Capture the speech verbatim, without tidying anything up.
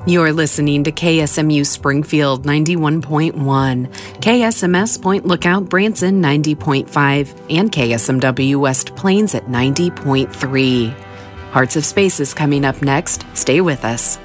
You're listening to K S M U Springfield ninety-one point one, K S M S Point Lookout Branson ninety point five, and K S M W West Plains at ninety point three. Hearts of Space is coming up next. Stay with us.